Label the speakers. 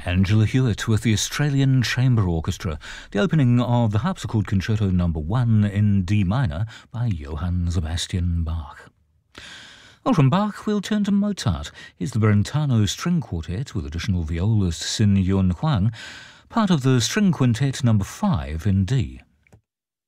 Speaker 1: Angela Hewitt with the Australian Chamber Orchestra, the opening of the Harpsichord Concerto No. 1 in D minor by Johann Sebastian Bach. Well, from Bach, we'll turn to Mozart. Here's the Brentano String Quartet with additional violist Sin Yun Huang, part of the String Quintet No. 5 in D.